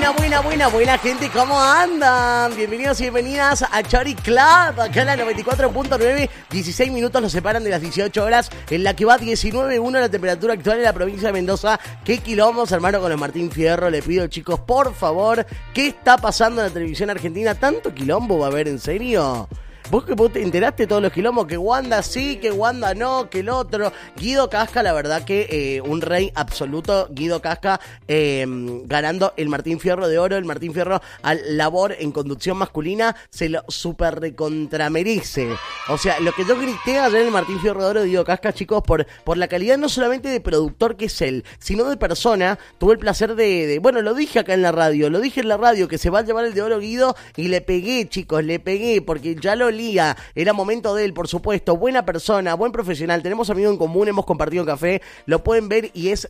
Buena gente, ¿cómo andan? Bienvenidos y bienvenidas a Chori Club, acá en la 94.9, 16 minutos nos separan de las 18 horas, en la que va 19.1 la temperatura actual en la provincia de Mendoza. ¿Qué quilombos, hermano, con el Martín Fierro? Le pido, chicos, por favor, ¿qué está pasando en la televisión argentina? ¿Tanto quilombo va a haber, en serio? ¿Vos te enteraste de todos los quilombos? Que Wanda sí, que Wanda no, que el otro. Guido Casca, la verdad que un rey absoluto. Guido Casca ganando el Martín Fierro de Oro. El Martín Fierro al labor en conducción masculina se lo super recontramerece. O sea, lo que yo grité ayer en el Martín Fierro de Oro de Guido Casca, chicos, por la calidad no solamente de productor que es él, sino de persona. Tuve el placer bueno, lo dije acá en la radio, que se va a llevar el de oro Guido, y le pegué, chicos, porque ya lo olía, era momento de él, por supuesto. Buena persona, buen profesional, tenemos amigos en común, hemos compartido café, lo pueden ver y es